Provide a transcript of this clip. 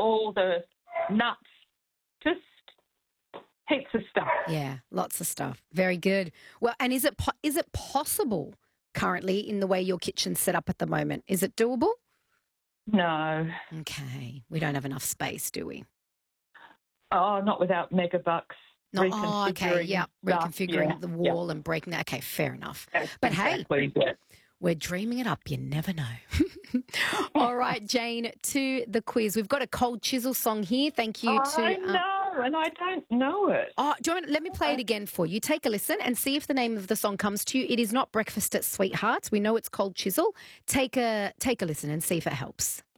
all the nuts, just heaps of stuff. Yeah, lots of stuff. Very good. Well, and is it possible currently in the way your kitchen's set up at the moment? Is it doable? No. Okay. We don't have enough space, do we? Oh, not without megabucks. No, okay. Yeah. Reconfiguring the wall and breaking that. Okay, fair enough. But exactly, hey, we're dreaming it up. You never know. All right, Jane, to the quiz. We've got a Cold Chisel song here. Thank you to... I know, and I don't know it. Oh, do you want let me play it again for you. Take a listen and see if the name of the song comes to you. It is not Breakfast at Sweethearts. We know it's Cold Chisel. Take a listen and see if it helps.